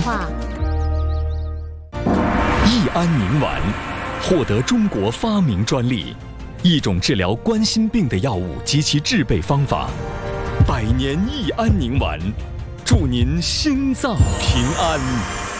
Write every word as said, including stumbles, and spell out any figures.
话。 益安宁丸获得中国发明专利，一种治疗冠心病的药物及其制备方法。百年益安宁丸，祝您心脏平安。